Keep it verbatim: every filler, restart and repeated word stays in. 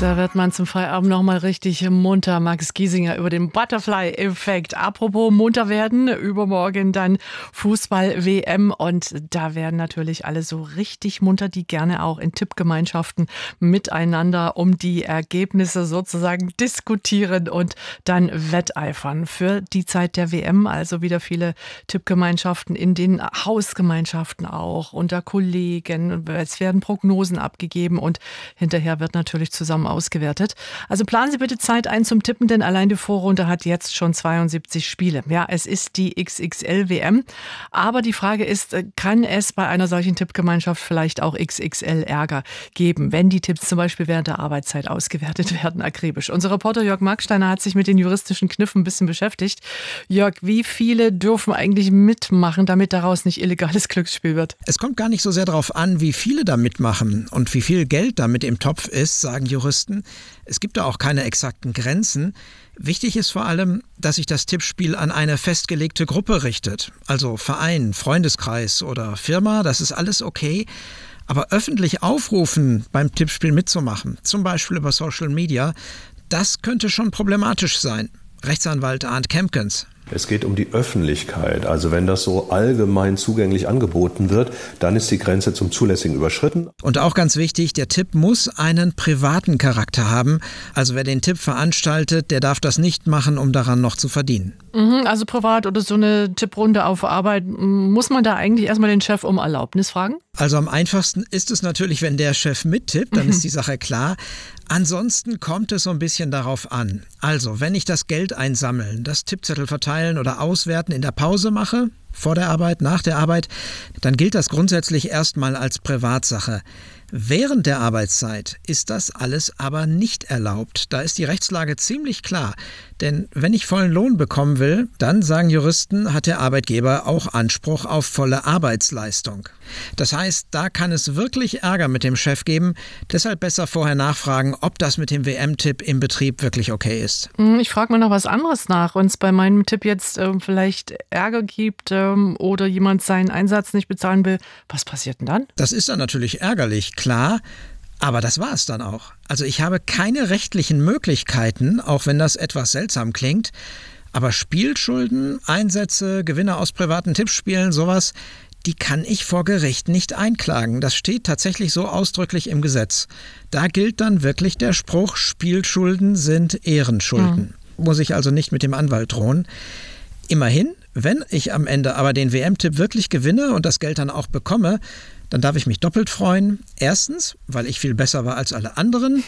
Da wird man zum Feierabend nochmal richtig munter. Max Giesinger über den Butterfly-Effekt. Apropos munter werden, übermorgen dann Fußball-W M. Und da werden natürlich alle so richtig munter, die gerne auch in Tippgemeinschaften miteinander um die Ergebnisse sozusagen diskutieren und dann wetteifern. Für die Zeit der W M, also wieder viele Tippgemeinschaften in den Hausgemeinschaften auch, unter Kollegen. Es werden Prognosen abgegeben und hinterher wird natürlich zusammen ausgewertet. Also planen Sie bitte Zeit ein zum Tippen, denn allein die Vorrunde hat jetzt schon zweiundsiebzig Spiele. Ja, es ist die X X L-W M. Aber die Frage ist, kann es bei einer solchen Tippgemeinschaft vielleicht auch X X L-Ärger geben, wenn die Tipps zum Beispiel während der Arbeitszeit ausgewertet werden, akribisch? Unser Reporter Jörg Marksteiner hat sich mit den juristischen Kniffen ein bisschen beschäftigt. Jörg, wie viele dürfen eigentlich mitmachen, damit daraus nicht illegales Glücksspiel wird? Es kommt gar nicht so sehr darauf an, wie viele da mitmachen und wie viel Geld damit im Topf ist, sagen Juristen. Es gibt da auch keine exakten Grenzen. Wichtig ist vor allem, dass sich das Tippspiel an eine festgelegte Gruppe richtet. Also Verein, Freundeskreis oder Firma, das ist alles okay. Aber öffentlich aufrufen, beim Tippspiel mitzumachen, zum Beispiel über Social Media, das könnte schon problematisch sein. Rechtsanwalt Arndt Kempkens. Es geht um die Öffentlichkeit. Also wenn das so allgemein zugänglich angeboten wird, dann ist die Grenze zum Zulässigen überschritten. Und auch ganz wichtig, der Tipp muss einen privaten Charakter haben. Also wer den Tipp veranstaltet, der darf das nicht machen, um daran noch zu verdienen. Also privat oder so eine Tipprunde auf Arbeit, muss man da eigentlich erstmal den Chef um Erlaubnis fragen? Also am einfachsten ist es natürlich, wenn der Chef mittippt, dann ist die Sache klar. Ansonsten kommt es so ein bisschen darauf an. Also, wenn ich das Geld einsammeln, das Tippzettel verteilen oder auswerten in der Pause mache, vor der Arbeit, nach der Arbeit, dann gilt das grundsätzlich erstmal als Privatsache. Während der Arbeitszeit ist das alles aber nicht erlaubt. Da ist die Rechtslage ziemlich klar. Denn wenn ich vollen Lohn bekommen will, dann, sagen Juristen, hat der Arbeitgeber auch Anspruch auf volle Arbeitsleistung. Das heißt, da kann es wirklich Ärger mit dem Chef geben. Deshalb besser vorher nachfragen, ob das mit dem W M-Tipp im Betrieb wirklich okay ist. Ich frage mal noch was anderes nach. Wenn es bei meinem Tipp jetzt äh, vielleicht Ärger gibt ähm, oder jemand seinen Einsatz nicht bezahlen will, was passiert denn dann? Das ist dann natürlich ärgerlich, klar. Aber das war es dann auch. Also ich habe keine rechtlichen Möglichkeiten, auch wenn das etwas seltsam klingt. Aber Spielschulden, Einsätze, Gewinne aus privaten Tippspielen, sowas, die kann ich vor Gericht nicht einklagen. Das steht tatsächlich so ausdrücklich im Gesetz. Da gilt dann wirklich der Spruch, Spielschulden sind Ehrenschulden. Mhm. Muss ich also nicht mit dem Anwalt drohen. Immerhin, wenn ich am Ende aber den W M-Tipp wirklich gewinne und das Geld dann auch bekomme, dann darf ich mich doppelt freuen. Erstens, weil ich viel besser war als alle anderen.